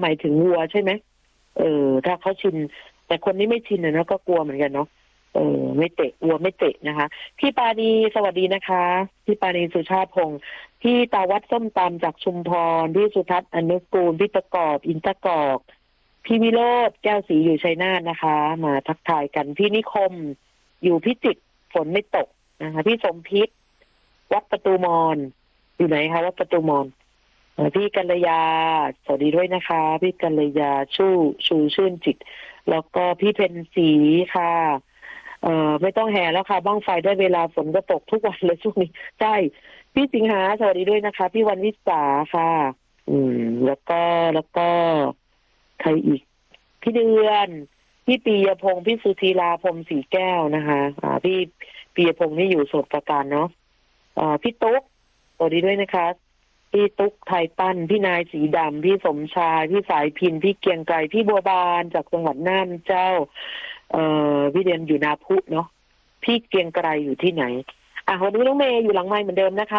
หมายถึงวัวใช่ไหมถ้าเขาชินแต่คนนี้ไม่ชินนะก็กลัวเหมือนกันเนาะไม่เตะวัวไม่เตะนะคะพี่ปานีสวัสดีนะคะพี่ปานีสุชาติพงศ์พี่ตาวัดส้มตำจากชุมพรพี่สุทัศน์อนุกูลพี่ประกอบอินทกอกพี่วิโรจน์แก้วศรีอยู่ชัยนาทนะคะมาทักทายกันพี่นิคมอยู่พิจิตรฝนไม่ตกนะคะพี่สมพิษวัดประตูมอนอยู่ไหนคะวัดประตูมอนพี่กัลยาสวัสดีด้วยนะคะพี่กัลยาชูชื่นจิตแล้วก็พี่เพนศรีค่ะไม่ต้องแห่แล้วค่ะบ้างไฟได้เวลาฝนก็ตกทุกวันเลยช่วงนี้ใช่พี่สิงหาสวัสดีด้วยนะคะพี่วันวิสาค่ะแล้วก็ใครอีกพี่เดือนพี่ปียพงศ์พี่สุธีลาพรมศรีแก้วนะคะพี่ปียพงศ์นี่อยู่สมุทรปราการเนาะพี่ตุ๊กสวัสดีด้วยนะคะพี่ตุ๊กไทยปั้นพี่นายสีดำพี่สมชายพี่สายพินพี่เกียงไกรพี่บัวบานจากจังหวัดน่านเจ้าพี่เรียนอยู่นาพุเนาะพี่เกียงไกรอยู่ที่ไหนวันนี้น้องเมย์อยู่หลังไมค์เหมือนเดิมนะคะ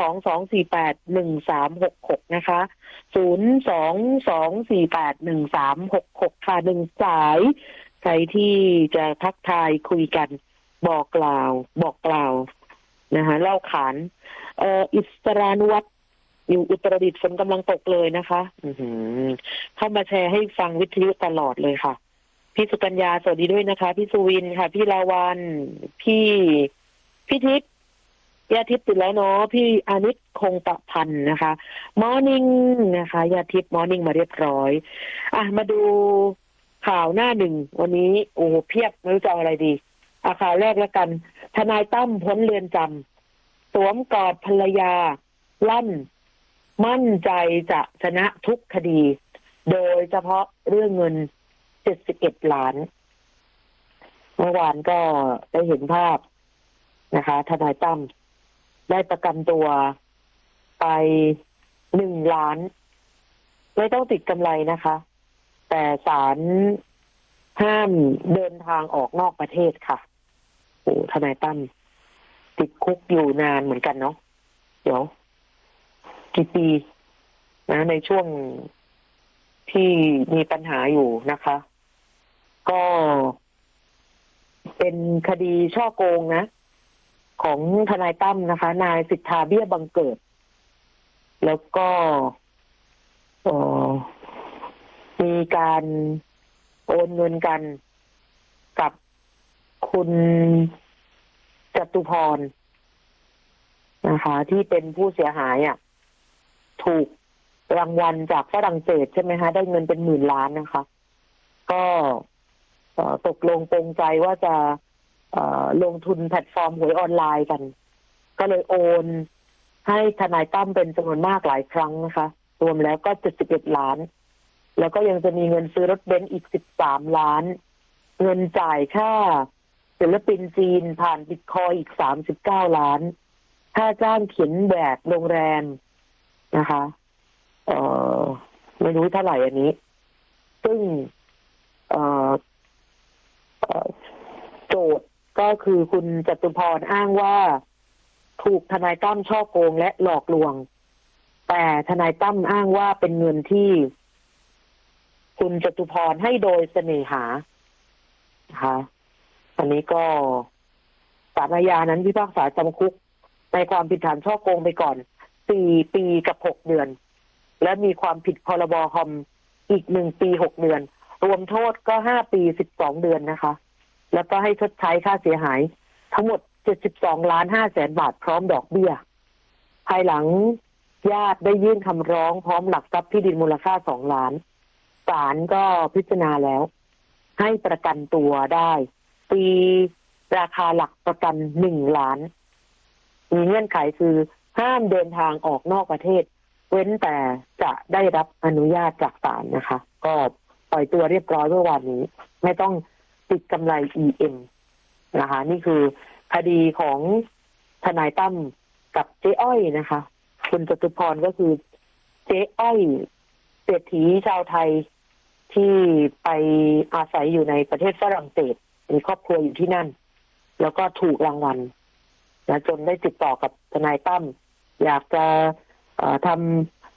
022481366นะคะ022481366ค่ะ1สายใครที่จะทักทายคุยกันบอกกล่าวนะคะเล่าขานอิสรานุวัฒน์อยู่อุตรดิตถ์ฝนกำลังตกเลยนะคะเข้ามาแชร์ให้ฟังวิทยุตลอดเลยค่ะพี่สุกัญญาสวัสดีด้วยนะคะพี่สุวินค่ะพี่ลาวันพี่ทิพย์ยาทิพย์ติดแล้วเนาะพี่อานิชคงประพันธ์นะคะมอร์นิ่งนะคะยาทิพย์มอร์นิ่งมาเรียบร้อยมาดูข่าวหน้าหนึ่งวันนี้โอ้เพียบไม่รู้จะเอาอะไรดีข่าวแรกแล้วกันทนายตั้มพ้นเรือนจำสวมกอดภรรยาลั่นมั่นใจจะชนะทุกคดีโดยเฉพาะเรื่องเงิน71 ล้านเมื่อวานก็ได้เห็นภาพนะคะทนายตั้มได้ประกันตัวไป1 ล้านไม่ต้องติดกำไรนะคะแต่ศาลห้ามเดินทางออกนอกประเทศค่ะโอ้ทนายตั้มติดคุกอยู่นานเหมือนกันเนาะเดี๋ยวกี่ปีนะในช่วงที่มีปัญหาอยู่นะคะก็เป็นคดีฉ้อโกงนะของทนายตั้มนะคะนายสิทธาเบี้ยบังเกิดแล้วก็มีการโอนเงินกันกับคุณจตุพรนะคะที่เป็นผู้เสียหายถูกรางวัลจากฝรั่งเศสใช่ไหมคะได้เงินเป็น10,000 ล้านนะคะก็ตกลงปรงใจว่าจะลงทุนแพลตฟอร์มหวยออนไลน์กันก็เลยโอนให้ทนายตั้มเป็นจำนวนมากหลายครั้งนะคะรวมแล้วก็71 ล้านแล้วก็ยังจะมีเงินซื้อรถเบนซ์อีก13 ล้านเงินจ่ายค่าศิลปินจีนผ่านบิตคอยอีก39 ล้านค่าจ้างเขียนแบบโรงแรมนะคะไม่รู้เท่าไหร่อันนี้ซึ่งโจทย์ก็คือคุณจตุพรอ้างว่าถูกทนายตั้มฉ้อโกงและหลอกลวงแต่ทนายตั้มอ้างว่าเป็นเงินที่คุณจตุพรให้โดยเสน่หานะคะอันนี้ก็ศาลอาญานั้นพิพากษาจำคุกในความผิดฐานฉ้อโกงไปก่อน4 ปีกับ6 เดือนและมีความผิดพรบคอมอีก1 ปี 6 เดือนรวมโทษก็5 ปี 12 เดือนนะคะแล้วก็ให้ชดใช้ค่าเสียหายทั้งหมด72,500,000 บาทพร้อมดอกเบี้ยภายหลังญาติได้ยื่นคำร้องพร้อมหลักทรัพย์ที่ดินมูลค่า2 ล้านศาลก็พิจารณาแล้วให้ประกันตัวได้ตีราคาหลักประกัน1 ล้านมีเงื่อนไขคือห้ามเดินทางออกนอกประเทศเว้นแต่จะได้รับอนุญาตจากศาลนะคะก็ปล่อยตัวเรียบร้อยเมื่อวานนี้ไม่ต้องติดกำไร EM นะคะนี่คือคดีของทนายตั้มกับเจ๊อ้อยนะคะคุณจตุพรก็คือเจ๊อ้อยเศรษฐีชาวไทยที่ไปอาศัยอยู่ในประเทศฝรั่งเศสมีครอบครัวอยู่ที่นั่นแล้วก็ถูกรางวัลจนได้ติดต่อกับทนายตั้มอยากจะท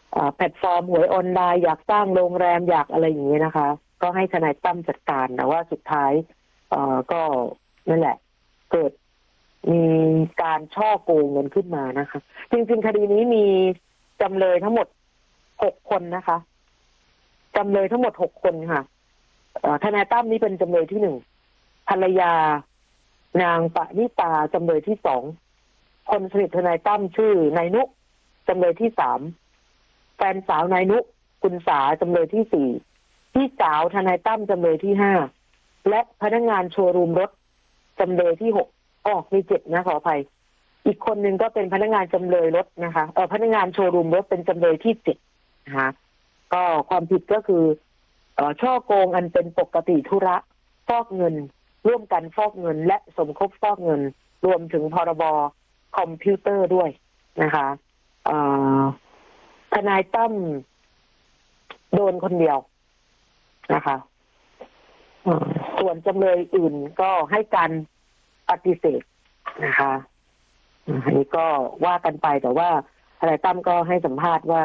แพลตฟอร์มหวยออนไลน์อยากสร้างโรงแรมอยากอะไรอย่างเงี้ยนะคะก็ให้ทนายตั้มจัดการแต่ว่าสุดท้ายก็นั่นแหละเกิดมีการช่อโกงเงินขึ้นมานะคะจริงๆคดีนี้มีจำเลยทั้งหมด6 คนนะคะจำเลยทั้งหมด6 คนค่ะทนายตั้มนี่เป็นจำเลยที่1ภรรยานางปณิตาจำเลยที่2คนสนิททนายตั้มชื่อนายนุจำเลยที่3แฟนสาวนายนุคุณสาจำเลยที่4พี่สาวทนายตั้มจำเลยที่5และพนักงานโชว์รูมรถจำเลยที่6มี7นะขออภัยอีกคนนึงก็เป็นพนักงานจำเลยรถนะคะพนักงานโชว์รูมรถเป็นจำเลยที่7นะคะก็ความผิดก็คือช่อโกงอันเป็นปกติธุระฟอกเงินร่วมกันฟอกเงินและสมคบฟอกเงินรวมถึงพรบคอมพิวเตอร์ด้วยนะคะทนายตั้มโดนคนเดียวนะคะส่วนจำเลยอื่นก็ให้การปฏิเสธนะคะอันนี้ก็ว่ากันไปแต่ว่าทนายตั้มก็ให้สัมภาษณ์ว่า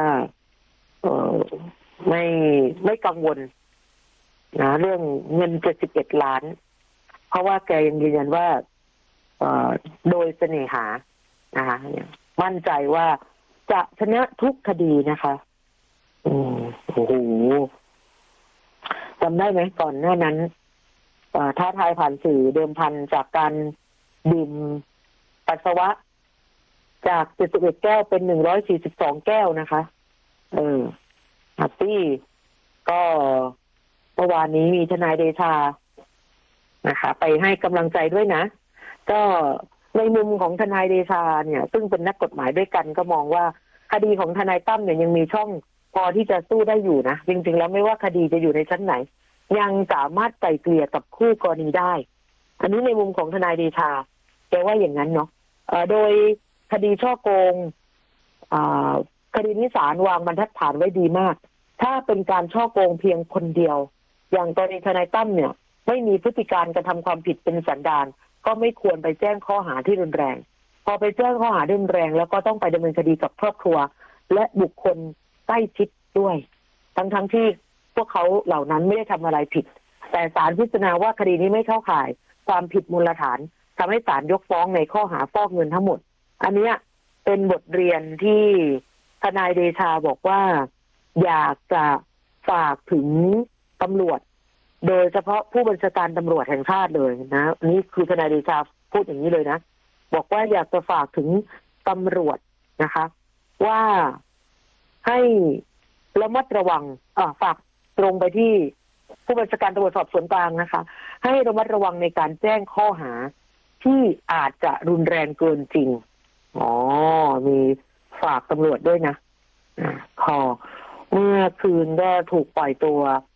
ไม่กังวลนะเรื่องเงิน71 ล้านเพราะว่าแกยังยืนยันว่าโดยเสน่หานะคะมั่นใจว่าจะชนะทุกคดีนะคะโอ้โหจำได้ไหมก่อนหน้านั้นท้าทายผ่านสื่อเดิมพันจากการดื่มปัสสาวะจาก71 แก้วเป็น142 แก้วนะคะฮัตตี้ก็เมื่อวานนี้มีทนายเดชานะคะไปให้กำลังใจด้วยนะก็ในมุมของทนายเดชาเนี่ยซึ่งเป็นนักกฎหมายด้วยกันก็มองว่าคดีของทนายตั้มเนี่ยยังมีช่องพอที่จะสู้ได้อยู่นะจริงๆแล้วไม่ว่าคดีจะอยู่ในชั้นไหนยังสามารถไกล่เกลี่ยกับคู่กรณีได้อันนี้ในมุมของทนายเดชาแกว่าอย่างนั้นเนาะโดยคดีช่อโกงคดีนี้ศาลวางบรรทัดฐานไว้ดีมากถ้าเป็นการช่อโกงเพียงคนเดียวอย่างกรณีทนายตั้มเนี่ยไม่มีพฤติการกระทำความผิดเป็นสันดานก็ไม่ควรไปแจ้งข้อหาที่รุนแรงพอไปแจ้งข้อหารุนแรงแล้วก็ต้องไปดำเนินคดีกับครอบครัวและบุคคลใกล้ชิดด้วยทั้งที่พวกเขาเหล่านั้นไม่ได้ทำอะไรผิดแต่ศาลพิจารณาว่าคดีนี้ไม่เข้าข่ายความผิดมูลฐานทำให้ศาลยกฟ้องในข้อหาฟอกเงินทั้งหมดอันนี้เป็นบทเรียนที่ทนายเดชาบอกว่าอยากจะฝากถึงตำรวจโดยเฉพาะผู้บัญชาการตำรวจแห่งชาติเลยนะนี่คือทนายเดชาพูดอย่างนี้เลยนะบอกว่าอยากจะฝากถึงตำรวจนะคะว่าให้ระมัดระวังฝากตรงไปที่ผู้บัญชาการตำรวจสอบสวนกลางนะคะให้ระมัดระวังในการแจ้งข้อหาที่อาจจะรุนแรงเกินจริงมีฝากตำรวจด้วยนะเมื่อคืนก็ถูกปล่อยตัว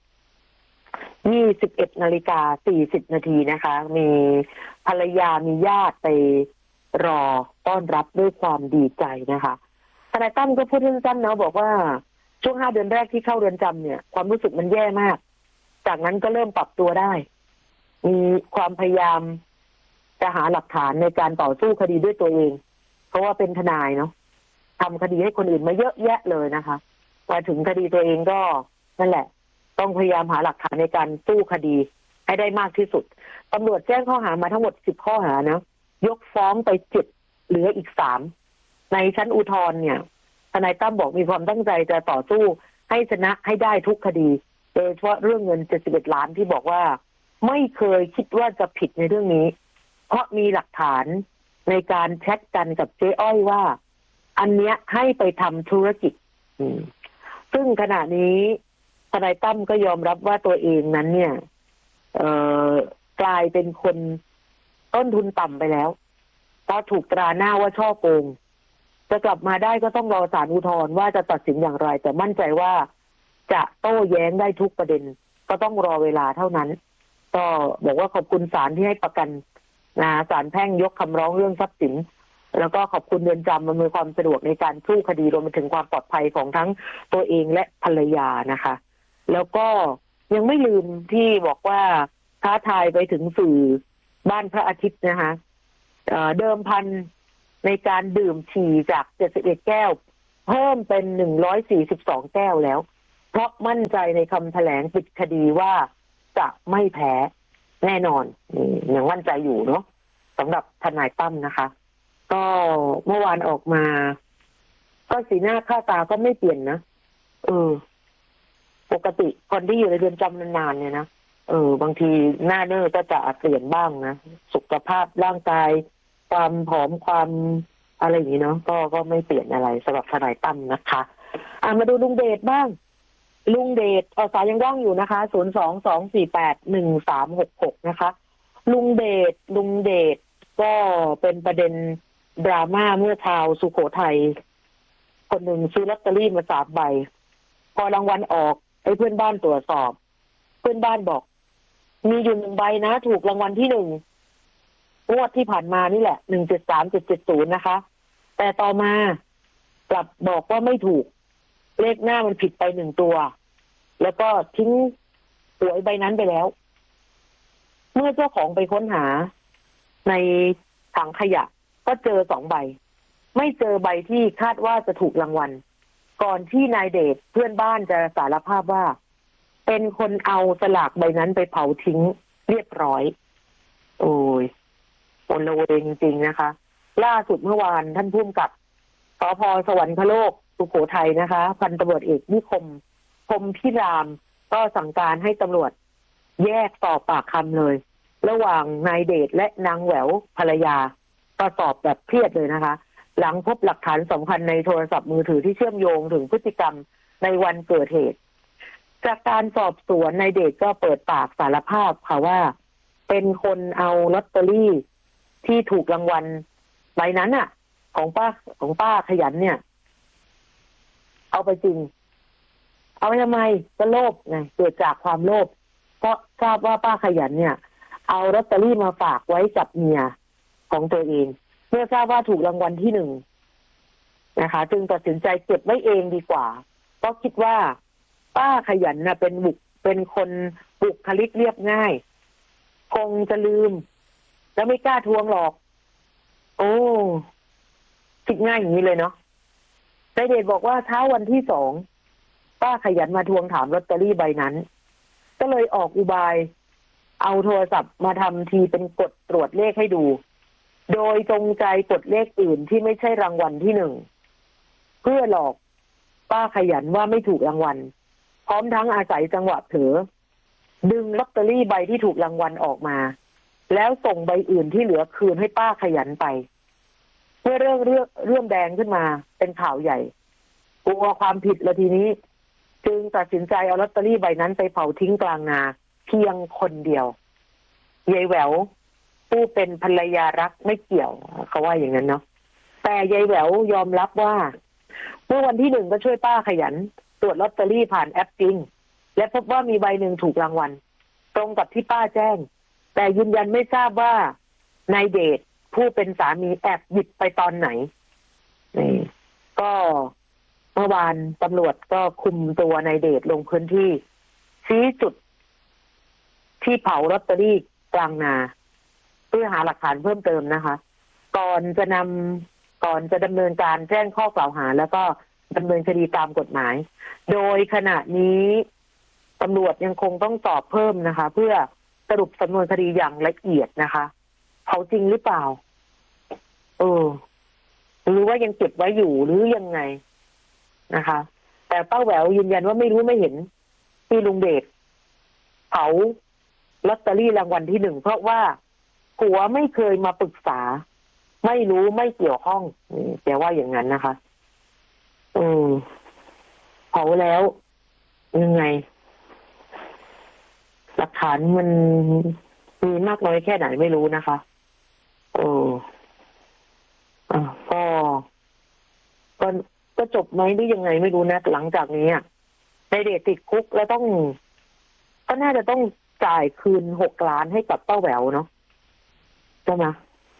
21:40 นาทีนะคะมีภรรยามีญาติไปรอต้อนรับด้วยความดีใจนะคะทนายตั้มก็พูดสั้นๆนะบอกว่าช่วง5 เดือนแรกที่เข้าเรือนจำเนี่ยความรู้สึกมันแย่มากจากนั้นก็เริ่มปรับตัวได้มีความพยายามจะหาหลักฐานในการต่อสู้คดีด้วยตัวเองเพราะว่าเป็นทนายเนาะทำคดีให้คนอื่นมาเยอะแยะเลยนะคะมาถึงคดีตัวเองก็นั่นแหละต้องพยายามหาหลักฐานในการสู้คดีให้ได้มากที่สุดตำรวจแจ้งข้อหามาทั้งหมด10 ข้อหานะยกฟ้องไป7เหลืออีก3ในชั้นอุทธรณ์เนี่ยทนายตั้มบอกมีความตั้งใจจะต่อสู้ให้ชนะให้ได้ทุกคดีโดยเฉพาะเรื่องเงิน71 ล้านที่บอกว่าไม่เคยคิดว่าจะผิดในเรื่องนี้เพราะมีหลักฐานในการแชทกันกับเจ๊อ้อยว่าอันเนี้ยให้ไปทำธุรกิจซึ่งขณะนี้ทนายตั้มก็ยอมรับว่าตัวเองนั้นเนี่ยกลายเป็นคนต้นทุนต่ำไปแล้วก็ถูกตราหน้าว่าช่อโกงจะกลับมาได้ก็ต้องรอศาลอุทธรณ์ว่าจะตัดสินอย่างไรแต่มั่นใจว่าจะโต้แย้งได้ทุกประเด็นก็ต้องรอเวลาเท่านั้นก็บอกว่าขอบคุณศาลที่ให้ประกันศาลแพ่งยกคำร้องเรื่องทรัพย์สินแล้วก็ขอบคุณเรือนจำอำนวยความสะดวกในการสู้คดีรวมไปถึงความปลอดภัยของทั้งตัวเองและภรรยานะคะแล้วก็ยังไม่ลืมที่บอกว่าท้าทายไปถึงสื่อบ้านพระอาทิตย์นะคะเดิมพันในการดื่มฉี่จาก71 แก้วเพิ่มเป็น142แก้วแล้วเพราะมั่นใจในคำแถลงปิดคดีว่าจะไม่แพ้แน่นอนยังมั่นใจอยู่เนาะสำหรับทนายตั้มนะคะ ก็เมื่อวานออกมาก็สีหน้าค่าตาก็ไม่เปลี่ยนนะปกติคนที่อยู่ในเรือนจำนานๆเนี่ยนะบางทีหน้าเนื้อก็จะเปลี่ยนบ้างนะสุขภาพร่างกายความผอมความอะไรอย่างนี้เนาะก็ไม่เปลี่ยนอะไรสำหรับทนายตั้มนะคะมาดูลุงเดชบ้างลุงเดชสายยังว่างอยู่นะคะ022481366นะคะลุงเดชก็เป็นประเด็นดราม่าเมื่อชาวสุโขทัยคนหนึ่งซื้อลอตเตอรี่มา3 ใบพอรางวัลออกไอ้เพื่อนบ้านตรวจสอบเพื่อนบ้านบอกมีอยู่1 ใบนะถูกรางวัลที่1งวดที่ผ่านมานี่แหละ173770นะคะแต่ต่อมากลับบอกว่าไม่ถูกเลขหน้ามันผิดไป1 ตัวแล้วก็ทิ้งหวยใบนั้นไปแล้วเมื่อเจ้าของไปค้นหาในถังขยะก็เจอ2 ใบไม่เจอใบที่คาดว่าจะถูกรางวัลก่อนที่นายเดชเพื่อนบ้านจะสารภาพว่าเป็นคนเอาสลากใบนั้นไปเผาทิ้งเรียบร้อยโอ้ยโอนละเวงจริงๆนะคะล่าสุดเมื่อวานท่านผู้กำกับสภ.สวรรคโลกสุโขทัยนะคะพันตำรวจเอกนิคมพรหมพิรามก็สั่งการให้ตำรวจแยกสอบปากคำเลยระหว่างนายเดชและนางแหววภรรยาก็สอบแบบเครียดเลยนะคะหลังพบหลักฐานสำคัญในโทรศัพท์มือถือที่เชื่อมโยงถึงพฤติกรรมในวันเกิดเหตุจากการสอบสวนนายเดชก็เปิดปากสารภาพค่ะว่าเป็นคนเอาลอตเตอรี่ที่ถูกรางวัลใบนั้นอ่ะของป้าขยันเนี่ยเอาไปจริงเอาไปทำไมก็โลภไงเกิดจากความโลภเพราะทราบว่าป้าขยันเนี่ยเอาลอตเตอรี่มาฝากไว้กับเมียของตัวเองเมื่อทราบว่าถูกรางวัลที่1นะคะจึงตัดสินใจเก็บไว้เองดีกว่าเพราะคิดว่าป้าขยันน่ะเป็นคนบุคลิกเรียบง่ายคงจะลืมแล้วไม่กล้าทวงหรอกโอ้คิดง่ายอย่างนี้เลยเนาะนายเดชบอกว่าเช้าวันที่2ป้าขยันมาทวงถามลอตเตอรี่ใบนั้นก็เลยออกอุบายเอาโทรศัพท์มาทำทีเป็นกดตรวจเลขให้ดูโดยจงใจกดเลขอื่นที่ไม่ใช่รางวัลที่1เพื่อหลอกป้าขยันว่าไม่ถูกรางวัลพร้อมทั้งอาศัยจังหวะเผลอดึงลอตเตอรี่ใบที่ถูกรางวัลออกมาแล้วส่งใบอื่นที่เหลือคืนให้ป้าขยันไปเมื่อเรื่องแดงขึ้นมาเป็นข่าวใหญ่กลัวความผิดแล้วทีนี้จึงตัดสินใจเอาลอตเตอรี่ใบนั้นไปเผาทิ้งกลางนาเพียงคนเดียวยายแหววผู้เป็นภรรยารักไม่เกี่ยวเขาว่าอย่างนั้นเนาะแต่ยายแหววยอมรับว่าเมื่อวันที่1ก็ช่วยป้าขยันตรวจลอตเตอรี่ผ่านแอปจริงและพบว่ามีใบหนึ่งถูกรางวัลตรงกับที่ป้าแจ้งแต่ยืนยันไม่ทราบว่านายเดชผู้เป็นสามีแอบหยิบไปตอนไหนนี่ก็เมื่อวานตำรวจก็คุมตัวนายเดชลงพื้นที่ชี้จุดที่เผาลอตเตอรี่กลางนาเพื่อหาหลักฐานเพิ่มเติมนะคะก่อนจะดำเนินการแจ้งข้อกล่าวหาแล้วก็ดำเนินคดีตามกฎหมายโดยขณะนี้ตำรวจยังคงต้องสอบเพิ่มนะคะเพื่อสรุปสำนวนคดีอย่างละเอียดนะคะเขาจริงหรือเปล่าหรือว่ายังเก็บไว้อยู่หรือยังไงนะคะแต่ป้าแหววยืนยันว่าไม่รู้ไม่เห็นที่ลุงเดชเผาลอตเตอรี่รางวัลที่1เพราะว่าผัวไม่เคยมาปรึกษาไม่รู้ไม่เกี่ยวข้องแกว่าอย่างนั้นนะคะเผาแล้วยังไงหลักฐานมันมีมากน้อยแค่ไหนไม่รู้นะคะก็จบไหมหรือยังไงไม่รู้นะหลังจากนี้นายเดชติดคุกแล้วก็น่าจะต้องจ่ายคืน6 ล้านให้กับป้าแหววเนาะใช่ไหม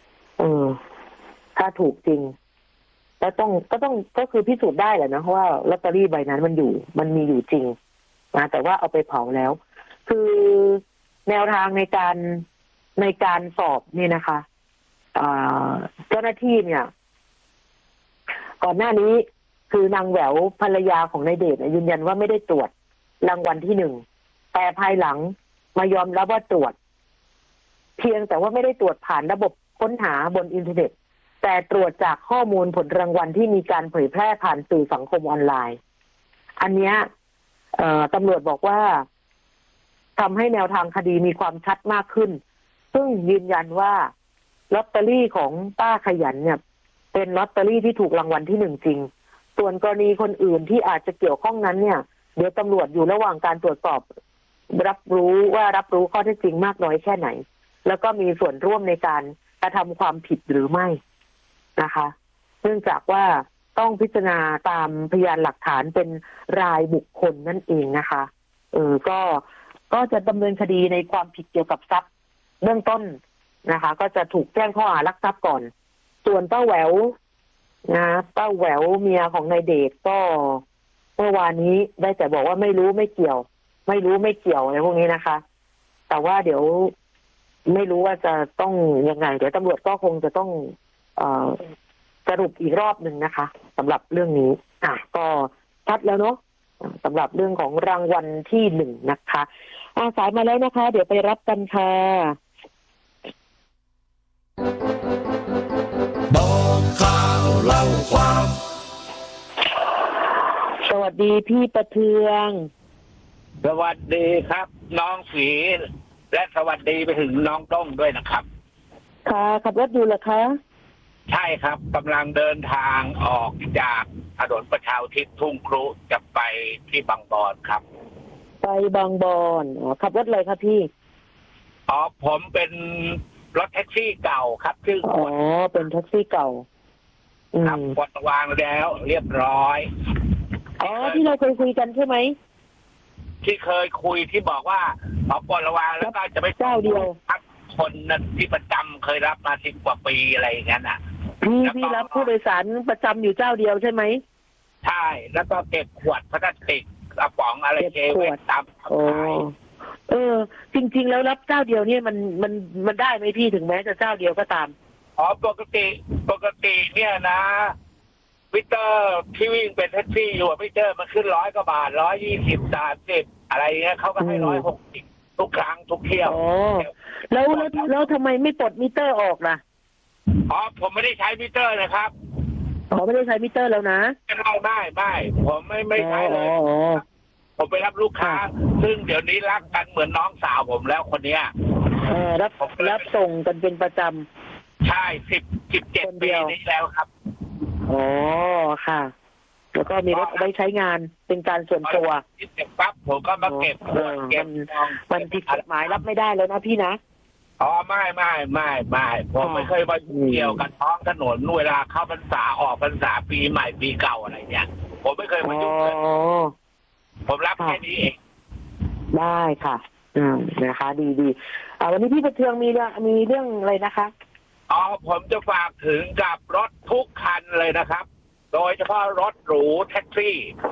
ถ้าถูกจริงแล้วก็คือพิสูจน์ได้แหละนะว่าลอตเตอรี่ใบนั้นมันมีอยู่จริงนะแต่ว่าเอาไปเผาแล้วคือแนวทางในการสอบนี่นะคะเจ้าหน้าที่เนี่ยก่อนหน้านี้คือนางแหววภรรยาของนายเดชยืนยันว่าไม่ได้ตรวจรางวัลที่หนึ่งแต่ภายหลังมายอมรับว่าตรวจเพียงแต่ว่าไม่ได้ตรวจผ่านระบบค้นหาบนอินเทอร์เน็ตแต่ตรวจจากข้อมูลผลรางวัลที่มีการเผยแพร่ผ่านสื่อสังคมออนไลน์อันเนี้ยตำรวจบอกว่าทำให้แนวทางคดีมีความชัดมากขึ้นซึ่งยืนยันว่าลอตเตอรี่ของป้าขยันเนี่ยเป็นลอตเตอรี่ที่ถูกรางวัลที่หนึ่งจริงส่วนกรณีคนอื่นที่อาจจะเกี่ยวข้องนั้นเนี่ยเดี๋ยวตำรวจอยู่ระหว่างการตรวจสอบรับรู้ข้อเท็จจริงมากน้อยแค่ไหนแล้วก็มีส่วนร่วมในการกระทำความผิดหรือไม่นะคะเนื่องจากว่าต้องพิจารณาตามพยานหลักฐานเป็นรายบุคคลนั่นเองนะคะก็จะดำเนินคดีในความผิดเกี่ยวกับทรัพย์เบื้องต้นนะคะก็จะถูกแจ้งข้อหารักทรัพย์ก่อนส่วนป้าแหววนะป้าแหววเมียของนายเดชก็เมื่อวานนี้ได้แต่บอกว่าไม่รู้ไม่เกี่ยวอะไรพวกนี้นะคะแต่ว่าเดี๋ยวไม่รู้ว่าจะต้องยังไงเดี๋ยวตำรวจก็คงจะต้องสรุปอีกรอบหนึ่งนะคะสำหรับเรื่องนี้ก็ชัดแล้วเนาะสำหรับเรื่องของรางวัลที่หนึ่งนะคะสายมาแล้วนะคะเดี๋ยวไปรับกันค่ะบอกข่าวเล่าความสวัสดีพี่ประเทืองสวัสดีครับน้องฝีและสวัสดีไปถึงน้องต้งด้วยนะครับค่ะขับรถอยู่เหรอคะใช่ครับกำลังเดินทางออกจากถนนประชาอุทิศทุ่งครุจะไปที่บางบอนครับไปบางบอนขับรถเลยครับพี่ผมเป็นรถแท็กซี่เก่าครับชื่อเป็นแท็กซี่เก่าครับปลดวางแล้วเรียบร้อยที่เราเคยคุยกันใช่ไหมที่เคยคุยที่บอกว่าปลดวางแล้วก็จะไปเจ้าเดียวครับคนนั้นที่ประจำเคยรับมา10 กว่าปีอะไรอย่างนั้นพี่รับผู้โดยสารประจำอยู่เจ้าเดียวใช่ไหมใช่แล้วก็เก็บขวดพลาสติกกระป๋องอะไรเก็บไว้ตามจริงๆแล้วรับเจ้าเดียวเนี่ยมันได้ไหมพี่ถึงแม้จะเจ้าเดียวก็ตามปกติเนี่ยนะมิเตอร์ที่วิ่งเป็นแท็กซี่อยู่มิเตอร์มันขึ้น100 กว่าบาท120 30อะไรเงี้ยเขาก็ให้160ทุกครั้งทุกเที่ยวแล้วทำไมไม่ปลดมิเตอร์ออกล่ะผมไม่ได้ใช้มิเตอร์นะครับไม่ได้ใช้มิเตอร์แล้วนะไม่ผมไม่ใช้เลยผมไปรับลูกค้าซึ่งเดี๋ยวนี้รักกันเหมือนน้องสาวผมแล้วคนเนี้ยรับส่งกันเป็นประจำใช่17 ปีนี้แล้วครับค่ะแล้วก็มีรถเอาไว้ใช้งานเป็นการส่วนตัวเสร็จปั๊บผมก็มาเก็บมันผิดกฎหมายรับไม่ได้แล้วนะพี่นะไม่ผมไม่เคยมาเกี่ยวกับท้องถนนเวลาเข้าพรรษาออกพรรษาปีใหม่ปีเก่าอะไรเนี่ยผมไม่เคยมายุ่งเลยผมรับแค่นี้เองได้ค่ะนะคะดีวันนี้พี่ประเทืองมีเรื่องอะไรนะคะผมจะฝากถึงกับรถทุกคันเลยนะครับโดยเฉพาะรถหรูแท็กซี่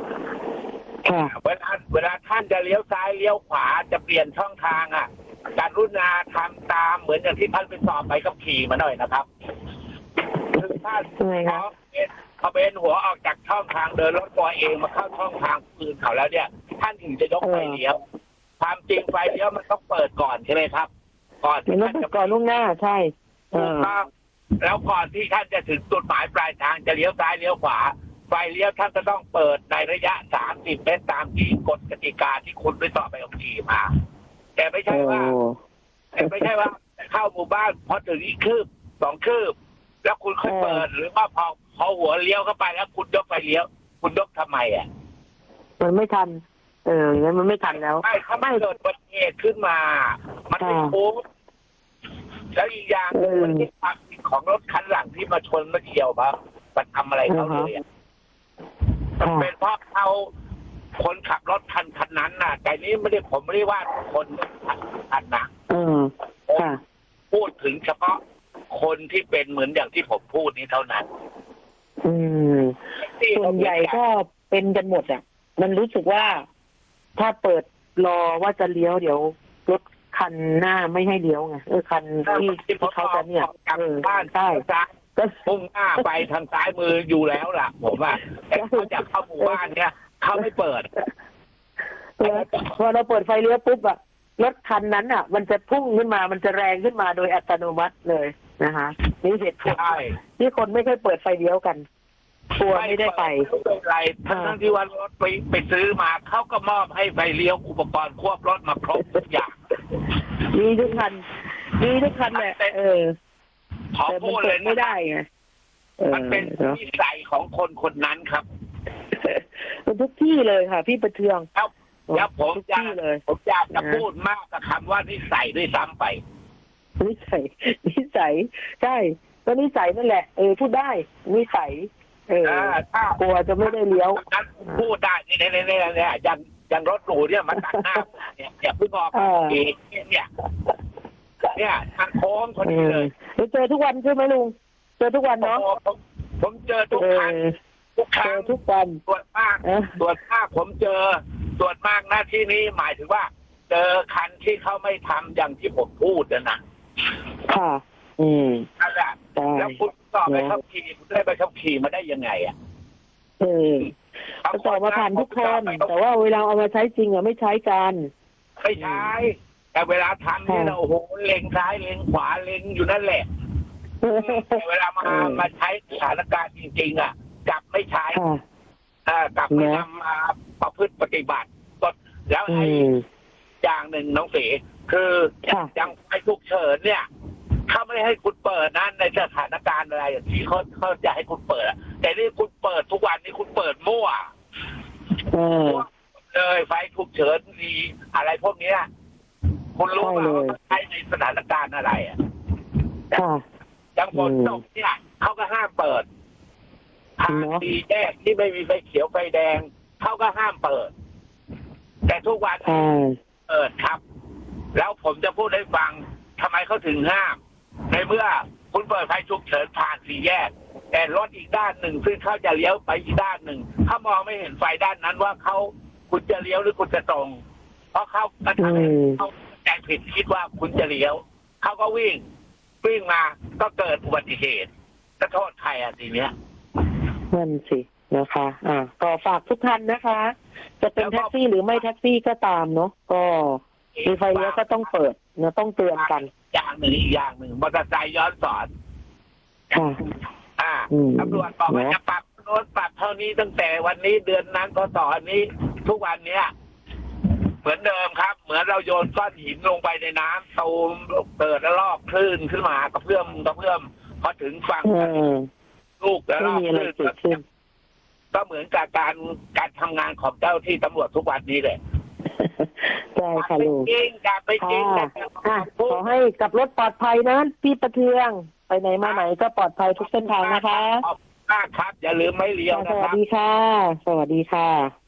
เวลาท่านจะเลี้ยวซ้ายเลี้ยวขวาจะเปลี่ยนช่องทางกรุณาทำตามเหมือนอย่างที่ท่านไปสอบใบขับขี่มาหน่อยนะครับถึงท่านเขาเป็นหัวออกจากช่องทางเดินรถตัวเองมาเข้าช่องทางอื่นเขาแล้วเนี่ยท่านถึงจะยกไฟเลี้ยวความจริงไฟเลี้ยวมันต้องเปิดก่อนใช่ไหมครับก่อนที่ท่านจะก่อนล่วงหน้าใช่ถูกต้องแล้วก่อนที่ท่านจะถึงจุดหมายปลายทางจะเลี้ยวซ้ายเลี้ยวขวาไฟเลี้ยวท่านจะต้องเปิดในระยะ30 เมตรตามที่กฎกติกาที่คุณไปสอบใบขับขี่มาแต่ไม่ใช่ว่าเข้าหมู่บ้านพอถึงอีกคืบ2 คืบแล้วคุณค่อยเปิดหรือว่าพอหัวเลี้ยวเข้าไปแล้วคุณยกไฟเลี้ยวคุณยกทำไมมันไม่ทันงั้นมันไม่ทันแล้วถ้าไม่เกิดอุบัติเหตุขึ้นมามันไม่คุ้มแล้วอีกอย่างมันเป็นความผิดของรถคันหลังที่มาชนมาเฉี่ยวมันทำอะไรเขาเลยมันเป็นเพราะคนขับรถคันนั้นน่ะแต่นี้ผมไม่ได้ว่าคนคันนะพูดถึงเฉพาะคนที่เป็นเหมือนอย่างที่ผมพูดนี้เท่านั้นส่วนใหญ่ก็เป็นกันหมดมันรู้สึกว่าถ้าเปิดรอว่าจะเลี้ยวเดี๋ยวรถคันหน้าไม่ให้เลี้ยวไงคันที่เขาจะเนี่ยบ้านใช่ก็มุ่งหน้าไปทางซ้ายมืออยู่แล้วล่ะ ผมว่าแต่เขาจะเข้าหมู่บ้านเนี่ยเขาไม่เปิดพอเราเปิดไฟเลี้ยวปุ๊บอะรถคันนั้นอะมันจะพุ่งขึ้นมามันจะแรงขึ้นมาโดยอัตโนมัติเลยนะคะนี่เหตุผลใช่ที่คนไม่เคยเปิดไฟเลี้ยวกันกลัวไม่ได้ไปไม่เป็นไรทั้งที่ว่ารถไปซื้อมาเขาก็มอบให้ไฟเลี้ยวอุปกรณ์ควบรถมาครบทุกอย่างมีทุกคันแหละขอแต่พูมันดเลเปิยดไม่ได้ไงมันเป็นนิสัยของคนคนนั้นครับมันทุกที่เลยค่ะ พี่ประเทืองแล้วผมทุกอยากที่เลยจะพูดมากกับคำว่านิสัยด้วยซ้ำไปนิสัยใช่ก็นิสัยนั่นแหละพูดได้นิสัยถ้ากลัวจะไม่ได้เลี้ยวนั้นพูดได้เนี่ยอย่างรถหรูเนี่ยมันตัดหน้าเนี่ยอย่าเพิ่งออกเองเนี่ยทางโค้งคนนี้เลยเจอทุกวันใช่ไหมลุงเจอทุกวันเนาะผมเจอทุกครั้งทุกวันส่วนมากผมเจอส่วนมากหน้าที่นี้หมายถึงว่า เจอคันที่เขาไม่ทำอย่างที่ผมพูดนะค่ะนั่นแหละแล้วคุณสอบไปขับขี่คุณได้ไปขับขี่มาได้ยังไงอ่ะสอบมาผ่านทุกคนแต่ว่าเวลาเอามาใช้จริงอะไม่ใช้กันไม่ใช้แต่เวลาทำนี่เราโอ้โหเล็งซ้ายเล็งขวาเล็งอยู่นั่นแหละแต่เวลามาใช้สถานการณ์จริงๆอ่ะกลับไม่ใช้กลับไม่นำมาประพฤติปฏิบัติก็แล้วไอ้อย่างหนึ่งน้องเสคืออย่างไอ้ฉุกเฉินเนี่ยเขาไม่ให้คุณเปิดนะในสถานการณ์อะไรที่เขาจะให้คุณเปิดแต่นี่คุณเปิดทุกวันนี้คุณเปิดมั่วเลยไฟฉุกเฉินดีอะไรพวกนี้คุณรู้ไหมว่าใช้ในสถานการณ์อะไรอ่ะอย่างฝนตกเนี่ยเขาก็ห้ามเปิดทางดีแยกที่ไม่มีไฟเขียวไฟแดงเขาก็ห้ามเปิดแต่ทุกวันเปิดครับแล้วผมจะพูดให้ฟังทำไมเขาถึงห้ามในเมื่อคุณเปิดไฟฉุกเฉินผ่านสี่แยกแต่รถอีกด้านหนึ่งซึ่งเขาจะเลี้ยวไปอีกด้านหนึ่งเขามองไม่เห็นไฟด้านนั้นว่าคุณจะเลี้ยวหรือคุณจะตรงเพราะเขากระทำให้เขาใจผิดคิดว่าคุณจะเลี้ยวเขาก็วิ่งมาก็เกิดอุบัติเหตุจะโทษใครอ่ะทีเนี้ยนั่นสินะคะก็ฝากทุกท่านนะคะจะเป็นแท็กซี่หรือไม่แท็กซี่ก็ตามเนาะก็มีไฟเลี้ยวก็ต้องเปิดนะต้องเตือนกันอีกอย่างหนึ่งมอเตอร์ไซค์ย้อนสอนตำรวจบอกว่าจะปรับโน้นปรับเท่านี้ตั้งแต่วันนี้เดือนนั้นก็ต่อนี้ทุกวันเนี้ยเหมือนเดิมครับเหมือนเราโยนก้อนหินลงไปในน้ำตูมเกิดแล้วลอกคลื่นขึ้นมากระเพื่อมพอถึงฝั่งลูกแล้วลอกคลื่นก็เหมือนกับการทำงานของเจ้าที่ตำรวจทุกวันนี้เลยใช่ค่ะลุงไปจริงขอให้กับรถปลอดภัยนะพี่ประเทืองไปไหนมาไหนก็ปลอดภัยทุกเส้นทางนะคะขอบคุณมากครับอย่าลืมไม่เลี้ยวนะครับสวัสดีค่ะ